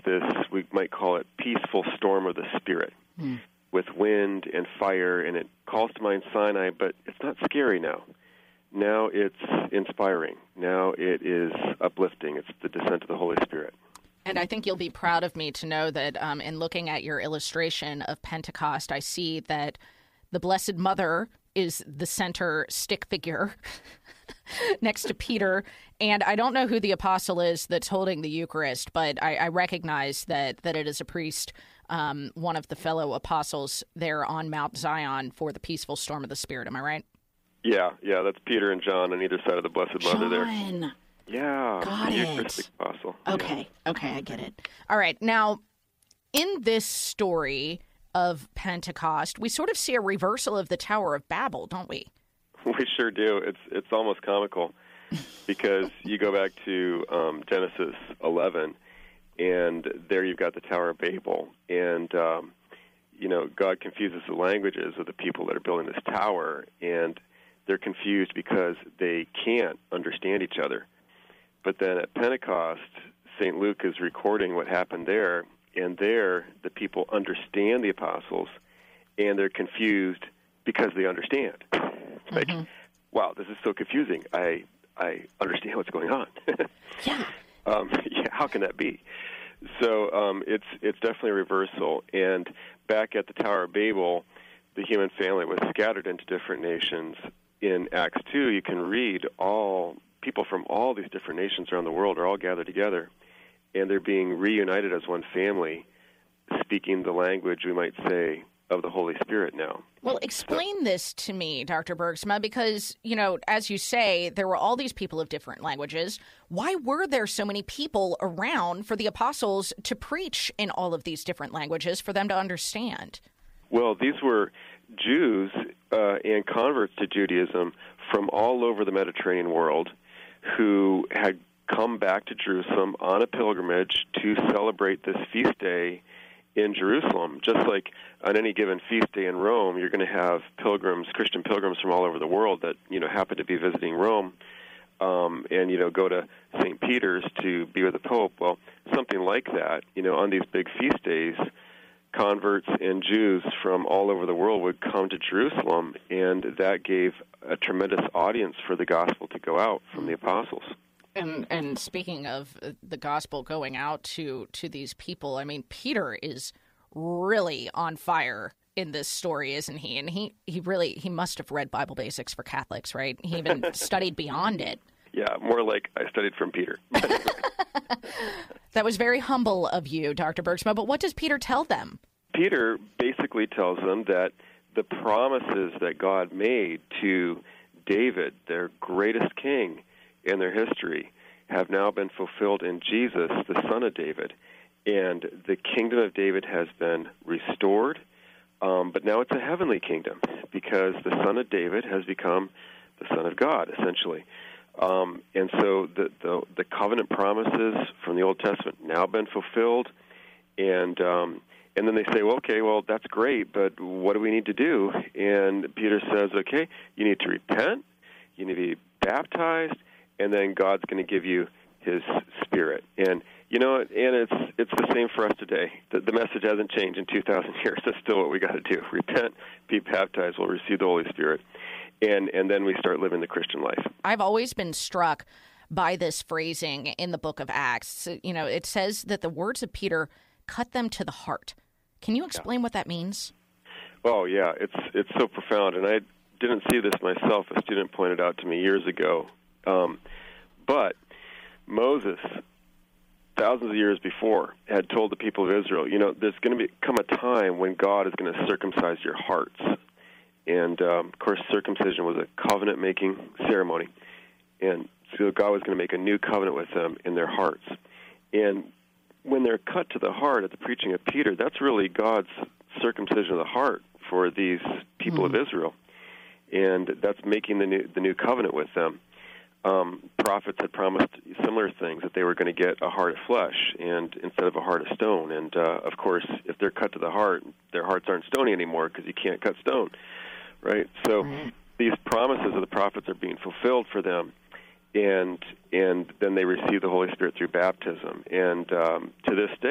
this, we might call it peaceful storm of the Spirit, with wind and fire, and it calls to mind Sinai, but it's not scary now. Now it's inspiring. Now it is uplifting. It's the descent of the Holy Spirit. And I think you'll be proud of me to know that in looking at your illustration of Pentecost, I see that the Blessed Mother is the center stick figure next to Peter. And I don't know who the apostle is that's holding the Eucharist, but I recognize that it is a priest, one of the fellow apostles there on Mount Zion for the peaceful storm of the Spirit. Am I right? Yeah, that's Peter and John on either side of the Blessed Mother there. John. Yeah. Got the it. Eucharistic apostle. Okay, I get it. All right, now, in this story of Pentecost, we sort of see a reversal of the Tower of Babel, don't we? We sure do. It's almost comical because you go back to Genesis 11, and there you've got the Tower of Babel, and God confuses the languages of the people that are building this tower, and they're confused because they can't understand each other. But then at Pentecost, St. Luke is recording what happened there, and there the people understand the apostles, and they're confused because they understand. It's like, wow, this is so confusing. I understand what's going on. Yeah. How can that be? So it's definitely a reversal. And back at the Tower of Babel, the human family was scattered into different nations. In Acts 2, you can read all people from all these different nations around the world are all gathered together, and they're being reunited as one family, speaking the language, we might say, of the Holy Spirit now. Well, explain this to me, Dr. Bergsma, because, as you say, there were all these people of different languages. Why were there so many people around for the apostles to preach in all of these different languages for them to understand? Well, these were Jews and converts to Judaism from all over the Mediterranean world who had come back to Jerusalem on a pilgrimage to celebrate this feast day in Jerusalem. Just like on any given feast day in Rome, you're going to have pilgrims, Christian pilgrims from all over the world that, happen to be visiting Rome and, go to St. Peter's to be with the Pope. Well, something like that, on these big feast days, converts and Jews from all over the world would come to Jerusalem, and that gave a tremendous audience for the gospel to go out from the apostles. And speaking of the gospel going out to these people, I mean, Peter is really on fire in this story, isn't he? And he must have read Bible Basics for Catholics, right? He even studied beyond it. Yeah, more like I studied from Peter. That was very humble of you, Dr. Bergsma, but what does Peter tell them? Peter basically tells them that the promises that God made to David, their greatest king in their history, have now been fulfilled in Jesus, the Son of David. And the kingdom of David has been restored, but now it's a heavenly kingdom because the Son of David has become the Son of God, essentially. And so the covenant promises from the Old Testament now been fulfilled, and then they say, well, that's great, but what do we need to do? And Peter says, okay, you need to repent, you need to be baptized, and then God's going to give you His Spirit. And and it's the same for us today. The message hasn't changed in 2,000 years. That's still what we got to do: repent, be baptized, we'll receive the Holy Spirit. And then we start living the Christian life. I've always been struck by this phrasing in the book of Acts. It says that the words of Peter cut them to the heart. Can you explain what that means? Oh, yeah. It's so profound. And I didn't see this myself. A student pointed out to me years ago. But Moses, thousands of years before, had told the people of Israel, there's going to come a time when God is going to circumcise your hearts. And, of course, circumcision was a covenant-making ceremony. And so God was going to make a new covenant with them in their hearts. And when they're cut to the heart at the preaching of Peter, that's really God's circumcision of the heart for these people of Israel. And that's making the new covenant with them. Prophets had promised similar things, that they were going to get a heart of flesh and instead of a heart of stone. And, of course, if they're cut to the heart, their hearts aren't stony anymore because you can't cut stone. Right? So these promises of the prophets are being fulfilled for them, and then they receive the Holy Spirit through baptism. And to this day,